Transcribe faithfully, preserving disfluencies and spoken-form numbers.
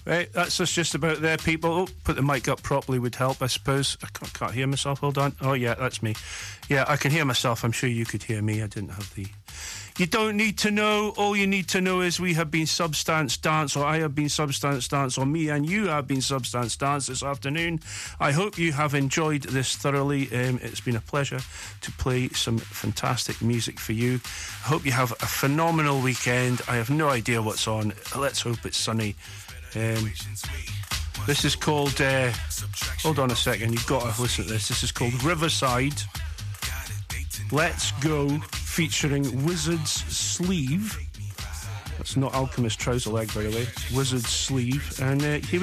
Right, that's us just about there, people. Oh, put the mic up properly would help, I suppose. I can't, can't hear myself. Hold on. Oh, yeah, that's me. Yeah, I can hear myself. I'm sure you could hear me. I didn't have the... You don't need to know. All you need to know is we have been Substance Dance, or I have been Substance Dance, or me and you have been Substance Dance this afternoon. I hope you have enjoyed this thoroughly. Um, it's been a pleasure to play some fantastic music for you. I hope you have a phenomenal weekend. I have no idea what's on. Let's hope it's sunny. Um, this is called... Uh, hold on a second. You've got to listen to this. This is called Riverside. Let's Go, featuring Wizard's Sleeve. That's not Alchemist Trouser Leg, by the way. Wizard's Sleeve. And uh, here we